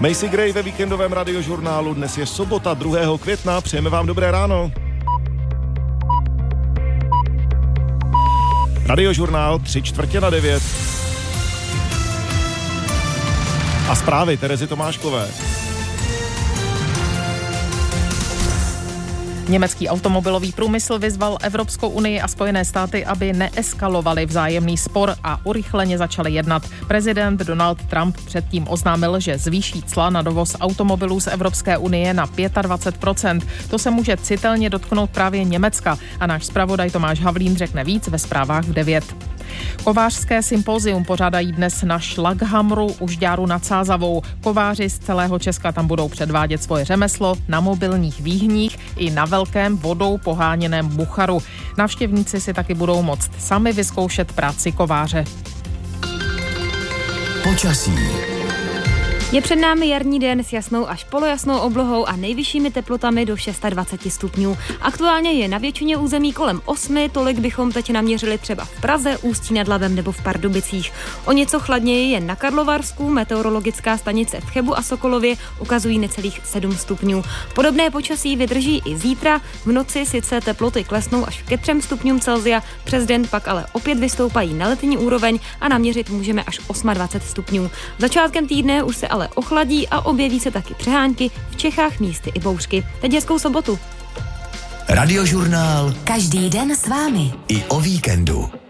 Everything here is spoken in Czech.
Macy Gray ve víkendovém radiožurnálu. Dnes je sobota 2. května. Přejeme vám dobré ráno. Radiožurnál 8:45. A zprávy Terezy Tomáškové. Německý automobilový průmysl vyzval Evropskou unii a Spojené státy, aby neeskalovali vzájemný spor a urychleně začali jednat. Prezident Donald Trump předtím oznámil, že zvýší cla na dovoz automobilů z Evropské unie na 25%. To se může citelně dotknout právě Německa a náš zpravodaj Tomáš Havlín řekne víc ve zprávách v 9. Kovářské sympózium pořádají dnes na Šlaghamru u Žďáru nad Sázavou. Kováři z celého Česka tam budou předvádět svoje řemeslo na mobilních výhních i na velkém vodou poháněném bucharu. Navštěvníci si taky budou moct sami vyzkoušet práci kováře. Počasí. Je před námi jarní den s jasnou až polojasnou oblohou a nejvyššími teplotami do 26 stupňů. Aktuálně je na většině území kolem 8, tolik bychom teď naměřili třeba v Praze, Ústí nad Labem nebo v Pardubicích. O něco chladněji je na Karlovarsku, meteorologická stanice v Chebu a Sokolově ukazují necelých 7 stupňů. Podobné počasí vydrží i zítra, v noci sice teploty klesnou až ke 3 stupňům Celsia, přes den pak ale opět vystoupají na letní úroveň a naměřit můžeme až 28 stupňů. Začátkem týdne už se ale ochladí a objeví se taky přehánky, v Čechách místy i bouřky. Teď hezkou sobotu. Radiožurnál. Každý den s vámi. I o víkendu.